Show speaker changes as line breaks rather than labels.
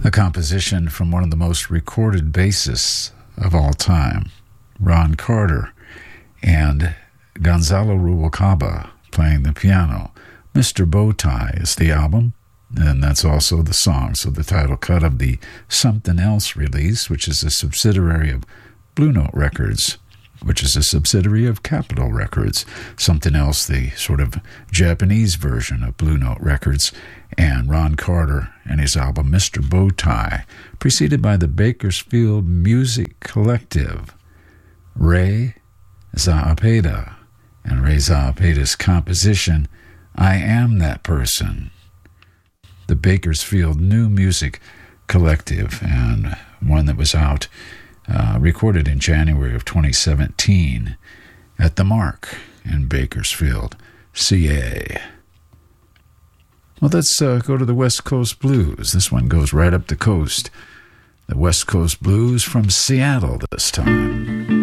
a composition from one of the most recorded bassists of all time, Ron Carter, and Gonzalo Rubalcaba playing the piano. Mr. Bowtie is the album, and that's also the song, so the title cut of the Something Else release, which is a subsidiary of Blue Note Records, which is a subsidiary of Capitol Records. Something Else, the sort of Japanese version of Blue Note Records, and Ron Carter and his album Mr. Bowtie, preceded by the Bakersfield Music Collective, Ray Zapata, and Ray Zapata's composition, I Am That Person. The Bakersfield New Music Collective, and one that was out, recorded in January of 2017 at The Mark in Bakersfield, CA. Well, let's go to the West Coast Blues. This one goes right up the coast. The West Coast Blues from Seattle this time.